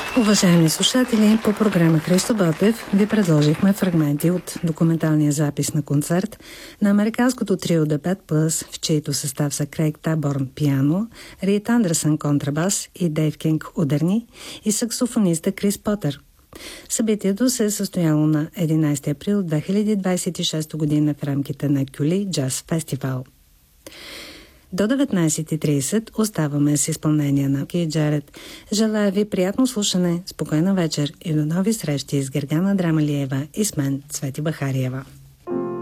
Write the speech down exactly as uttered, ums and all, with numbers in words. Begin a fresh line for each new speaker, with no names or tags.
Уважаеми слушатели, по програма Христо Ботев ви предложихме фрагменти от документалния запис на концерт на американското трио The Bad Plus, в чието състав са Крейг Таборн пиано, Рит Андерсън контрабас и Дейв Кинг ударни и саксофониста Крис Потър. Събитието се е състояло на единайсети април две хиляди двадесет и шеста година в рамките на Кюли Джаз Фестивал. До деветнайсет и трийсет оставаме с изпълнение на Ки Джаред. Желая ви приятно слушане, спокойна вечер и до нови срещи с Гергана Драмалиева и с мен, Цвети Бахариева.